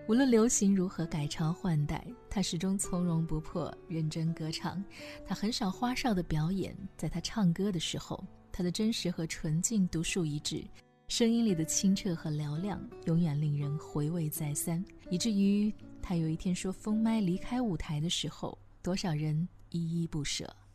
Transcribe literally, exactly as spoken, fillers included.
无论流行如何改朝换代，他始终从容不迫，认真歌唱。他很少花哨的表演，在他唱歌的时候，他的真实和纯净独树一帜，声音里的清澈和嘹亮永远令人回味再三，以至于他有一天说封麦离开舞台的时候，多少人依依不舍。